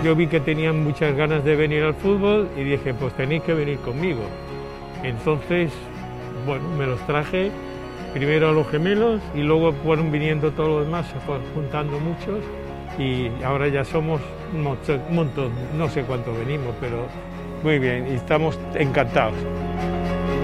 yo vi que tenían muchas ganas de venir al fútbol y dije, pues tenéis que venir conmigo. Entonces, bueno, me los traje primero a los gemelos y luego fueron viniendo todos los demás, se fueron juntando muchos y ahora ya somos un montón, no sé cuánto venimos, pero muy bien, y estamos encantados.